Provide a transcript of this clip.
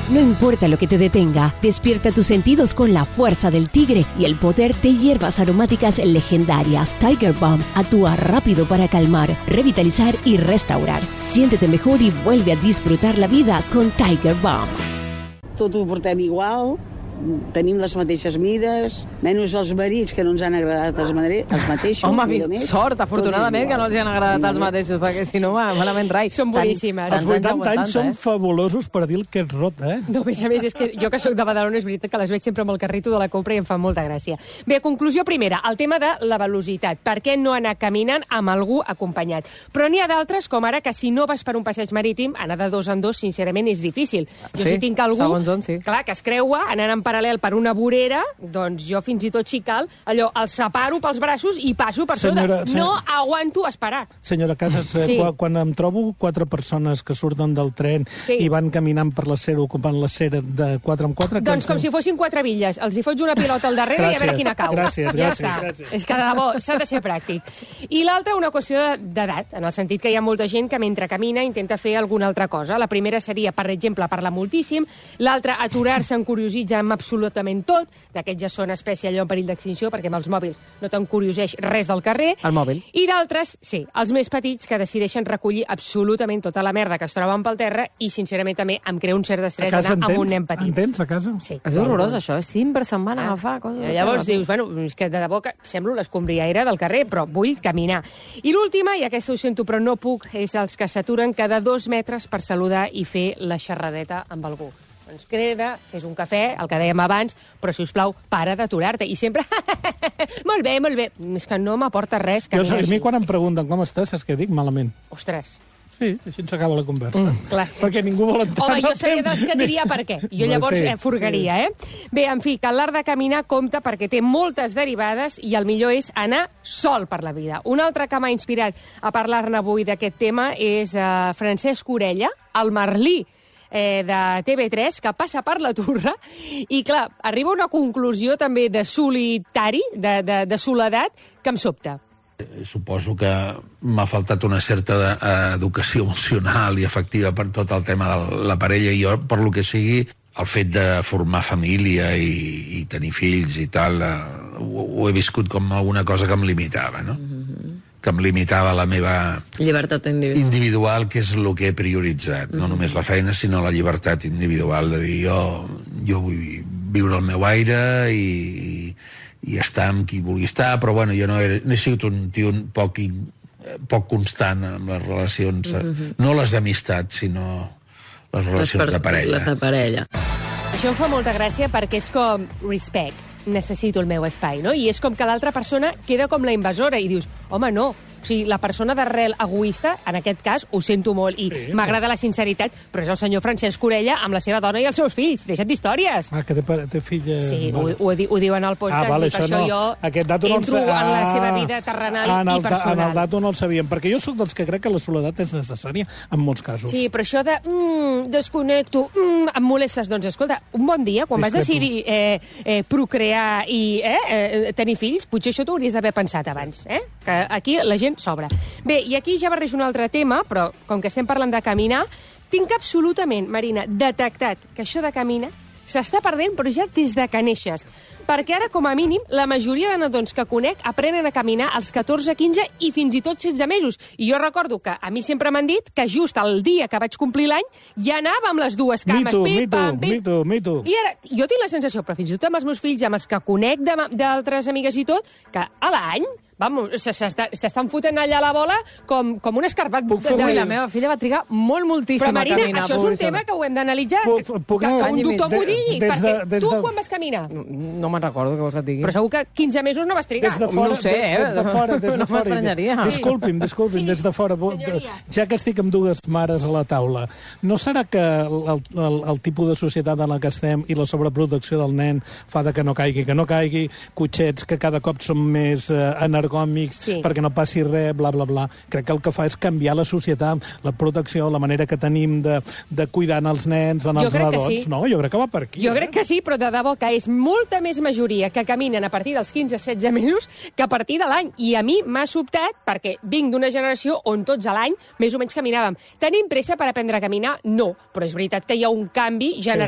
No importa lo que te detenga, despierta tus sentidos con la fuerza del tigre y el poder de hierbas aromáticas legendarias. Tiger Balm actúa rápido para calmar, revitalizar y restaurar. Siéntete mejor y vuelve a disfrutar la vida con Tiger Balm. Tot ho portem igual, tenim les mateixes mides, menys els marits que no ens han agradat els mateixos. Home, sort, afortunadament, que no els han agradat els mateixos, perquè si no, malament rai. Són boníssimes. Els 80 anys són fabulosos per dir el que és rot, eh? No, a més, és que jo que sóc de Badalona és veritat que les veig sempre amb el carrito de la compra i em fa molta gràcia. Bé, conclusió primera, el tema de la velocitat. Per què no anar caminant amb algú acompanyat? Però n'hi ha d'altres, com ara, que si no vas per un passeig marítim, anar de dos en dos, sincerament, és difícil. Jo si tinc algú, clar, que es creua, anant en paral·lel per una vorera, doncs jo fins i tot si cal, allò, el separo pels braços i passo per sota. No aguanto esperar. Senyora Casas, quan em trobo 4 persones que surten del tren i van caminant per l'acera, ocupant l'acera de 4 en 4... Doncs com si fossin 4 bitlles. Els hi foig una pilota al darrere i a veure quina cau. Gràcies. És que de debò s'ha de ser pràctic. I l'altra, una qüestió d'edat, en el sentit que hi ha molta gent que mentre camina intenta fer alguna altra cosa. La primera seria, per exemple, parlar moltíssim. L'altra, aturar-se encuriositza amb absolutament tot. D'aquests ja són espècie allò en perill d'extinció, perquè amb els mòbils no t'encurioseix res del carrer. El mòbil. I d'altres, sí, els més petits, que decideixen recollir absolutament tota la merda que es troben pel terra i, sincerament, també em crea un cert d'estrès anar amb un nen petit. Entens, a casa? Sí. És horrorós, això. 5 per setmana agafar coses. Llavors dius, bueno, és que de debò que semblo l'escombriaire del carrer, però vull caminar. I l'última, i aquesta ho sento però no puc, és els que s'aturen cada 2 metres per saludar i fer la xerradeta amb algú. Ens crida, fes un cafè, el que dèiem abans, però, si us plau, para d'aturar-te. I sempre, molt bé, molt bé. És que no m'aporta res. A mi, quan em pregunten com estàs, saps què dic? Malament. Ostres. Sí, així ens acaba la conversa. Clar. Perquè ningú vol entrar. Home, jo seria dels que diria per què. Jo llavors furgaria, Bé, en fi, que l'art de caminar compta perquè té moltes derivades i el millor és anar sol per la vida. Un altre que m'ha inspirat a parlar-ne avui d'aquest tema és Francesc Orella, el Merlí, de TV3, que passa per la Turra i, clar, arriba a una conclusió també de solitari, de soledat, que em sobta. Suposo que m'ha faltat una certa educació emocional i afectiva per tot el tema de la parella, i jo, per lo que sigui, el fet de formar família i tenir fills i tal, ho he viscut com alguna cosa que em limitava, no? Que em limitava la meva llibertat individual, que és el que he prioritzat. No només la feina, sinó la llibertat individual, de dir, jo vull viure el meu aire i estar amb qui vulgui estar, però bueno, jo no he sigut un tio poc constant amb les relacions, no les d'amistat, sinó les relacions de parella. Les de parella. Això em fa molta gràcia perquè és com respect. Necessito el meu espai, no? I és com que l'altra persona queda com la invasora i dius, home, no. O sigui, la persona d'arrel egoista, en aquest cas, ho sento molt i m'agrada la sinceritat, però és el senyor Francesc Orella amb la seva dona i els seus fills. Deixa't d'històries. Que té filla... Sí, ho diuen al podcast i per això jo entro en la seva vida terrenal i personal. En el dato no el sabíem, perquè jo sóc dels que crec que la soledat és necessària en molts casos. Sí, però això de desconnecto, em molestes. Doncs escolta, un bon dia, quan vas decidir procrear i tenir fills, potser això t'ho hauries d'haver pensat abans, que aquí la gent s'obre. Bé, i aquí ja barrejo un altre tema, però com que estem parlant de caminar, tinc absolutament, Marina, detectat que això de caminar s'està perdent, però ja des de que neixes. Perquè ara, com a mínim, la majoria de nadons que conec aprenen a caminar als 14, 15 i fins i tot 16 mesos. I jo recordo que a mi sempre m'han dit que just el dia que vaig complir l'any ja anava amb les dues cames. Me too. I ara, jo tinc la sensació, però fins i tot amb els meus fills, amb els que conec d'altres amigues i tot, que a l'any s'estan fotent allà a la bola com un escarbat. La meva filla va trigar moltíssim a caminar. Però, Marina, això és un tema que ho hem d'analitzar. Que un doctor m'ho digui. Perquè tu quan vas caminar? No me'n recordo què vols que et digui. Però segur que 15 mesos no vas trigar. No ho sé, Des de fora. No m'estranyaria. Disculpi'm, des de fora. Ja que estic amb dues mares a la taula, no serà que el tipus de societat en la que estem i la sobreprotecció del nen fa que no caigui, cotxets que cada cop són més ergòmics, perquè no passi res, bla, bla, bla. Crec que el que fa és canviar la societat, la protecció, la manera que tenim de cuidar els nens, els nadons. No, jo crec que va per aquí. Jo crec que sí, però de debò que és molta més majoria que caminen a partir dels 15-16 mesos que a partir de l'any. I a mi m'ha sobtat perquè vinc d'una generació on tots a l'any més o menys caminàvem. Tenim pressa per aprendre a caminar? No, però és veritat que hi ha un canvi general